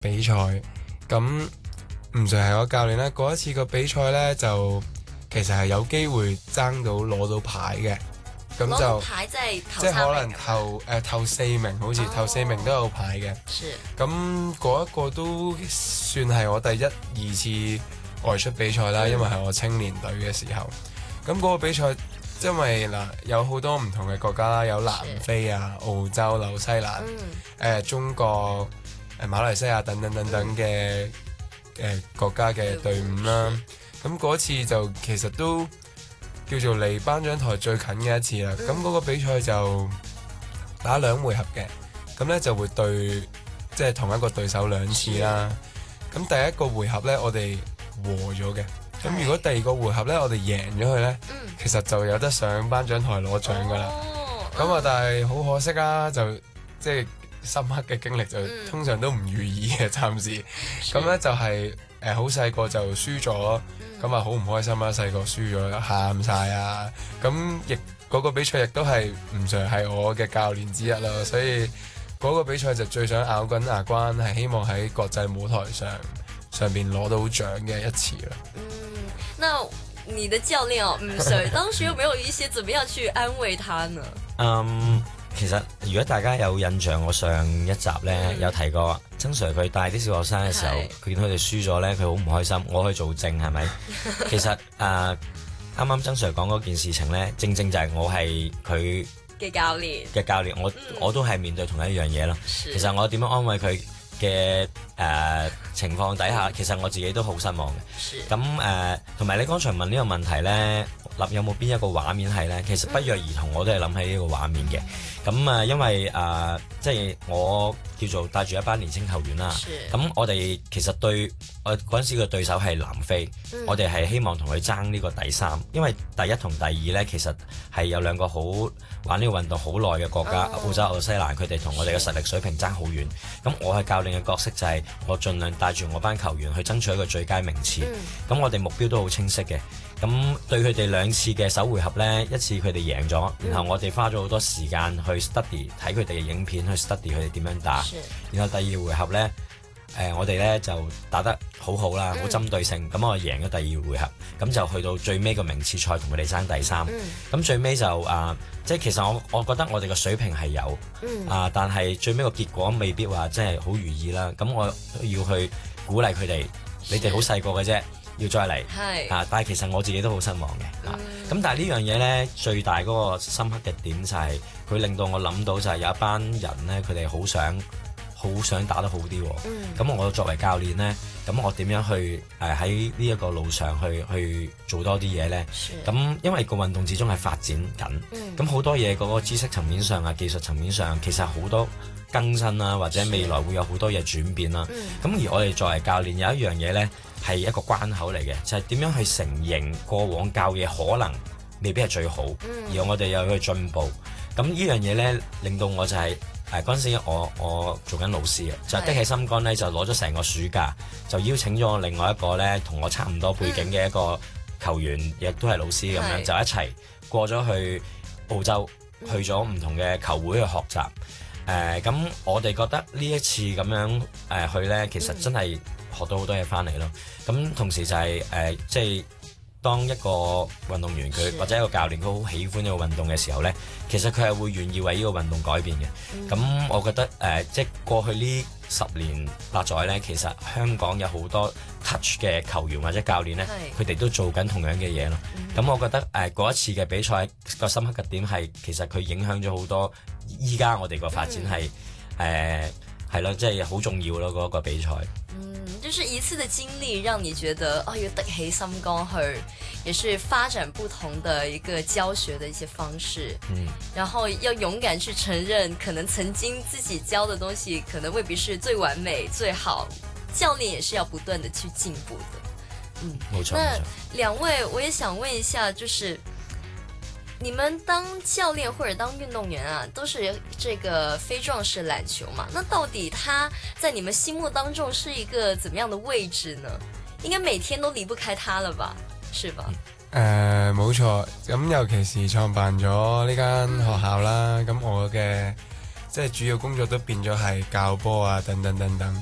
比賽，咁唔淨係我教練啦。嗰一次個比賽呢，就其實係有機會爭到攞到牌嘅，咁攞到就牌即係頭即係可三名能頭4名，好似頭4名都有牌嘅。 是咁嗰一個都算係我第1、2次外出比賽啦，因為係我青年隊嘅時候。咁嗰個比賽，因為嗱有好多唔同嘅國家啦，有南非啊、澳洲、紐西蘭、中國、馬來西亞等等等等嘅國家嘅隊伍啦。咁嗰次就其實都叫做離頒獎台最近嘅一次啦。咁嗰個比賽就打2回合嘅，咁呢就會對即係同一個對手2次啦。咁第一個回合呢，我哋和咗嘅。咁如果第二個回合呢，我哋贏咗佢呢，其實就有得上頒獎台攞獎噶啦。咁啊，但係好可惜啦，就即係深刻嘅經歷就通常都唔如意嘅，暫時。咁呢就係好細個就輸咗，咁啊好唔開心啦！細個輸咗，喊晒啊！咁亦嗰個比賽亦都係吳 Sir 係我嘅教練之一啦，所以嗰個比賽就最想咬緊牙關，係希望喺國際舞台上邊攞到獎嘅一次啦。 那你的教練吳 Sir 當時有沒有一些怎麼樣去安慰他呢？ 其實如果大家有印象，我上一集呢有提過，曾 Sir 佢帶啲小學生嘅時候，佢見佢哋輸咗呢，佢好唔開心，我去做證係咪？其實啱啱曾 Sir 講嗰件事情呢，正正就係我係佢嘅教練， 我都係面對同一樣嘢咯。其實我點樣安慰佢嘅情況底下，其實我自己都好失望嘅。咁同埋你剛才問呢個問題呢，有冇邊一個畫面係呢？其實不約而同我都係諗起呢個畫面嘅。咁因為即係我叫做帶住一班年輕球員啦。咁我哋其實我嗰陣時嘅對手係南非，我哋係希望同佢爭呢個第3，因為第1同第2呢，其實係有2個好玩呢個運動好耐嘅國家，澳洲、紐西蘭，佢哋同我哋嘅實力水平爭好遠。咁我係教練嘅角色就係我盡量帶住我班球員去爭取一個最佳名次。咁我哋目標都好清晰嘅。咁對佢哋2次嘅首回合呢，一次佢哋贏咗，然後我哋花咗好多時間去 study 睇佢哋嘅影片，去 study 佢哋點樣打。然後第2回合呢，我哋呢就打得好好啦，好針對性。咁我贏咗第2回合，咁就去到最尾個名次賽同佢哋爭第3。咁最尾就即係其實我覺得我哋嘅水平係有，但係最尾個結果未必話真係好如意啦。咁我要去鼓勵佢哋，你哋好細個嘅啫。要再嚟，但係其實我自己都好失望嘅。咁但係呢樣嘢呢，最大嗰個深刻嘅點就係佢令到我諗到就係有一班人呢，佢哋好想打得好啲。咁我作為教練呢，咁我點樣去喺呢一個路上去做多啲嘢呢？咁因為個運動始終係發展緊，咁好多嘢嗰個知識層面上啊、技術層面上，其實好多更新啦，或者未來會有好多嘢轉變啦。咁而我哋作為教練有一樣嘢呢，係一個關口嚟嘅，就係點樣去承認過往教嘢可能未必係最好，而我哋又要去進步。咁呢樣嘢呢，令到我就係嗰陣時我做緊老師嘅，就的起心肝呢，就攞咗成個暑假，就邀請咗另外一個呢，同我差唔多背景嘅一個球員，亦都係老師咁樣，就一齊過咗去澳洲，去咗唔同嘅球會去學習。咁我哋覺得呢一次咁樣去呢，其實真係學到好多嘢翻嚟咯。咁同時就係即係當一個運動員佢或者一個教練佢好喜歡呢個運動嘅時候呢，其實佢係會願意為呢個運動改變嘅。咁我覺得即係過去呢10年8載呢，其實香港有好多 touch 嘅球員或者教練呢，佢哋都做緊同樣嘅嘢咯。咁我覺得嗰一次嘅比賽個深刻嘅點係，其實佢影響咗好多依家我哋個發展係係咯，即係好重要咯嗰個比賽。 就是一次的經歷，讓你覺得要的起心肝去，也是發展不同的一個教學的一些方式。然後要勇敢去承認，可能曾經自己教的東西，可能未必是最完美、最好。教練也是要不斷的去進步的。 冇錯。 那兩位，我也想問一下，就是你們當教練或者當運動員啊，都是這個非壯士籃球嘛？那到底他在你們心目當中是一個怎麼樣的位置呢？應該每天都離不開他了吧？是吧？ 冇錯。咁尤其是創辦咗呢間學校啦，咁我嘅即係主要工作都變咗係教波啊，等等等等。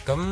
咁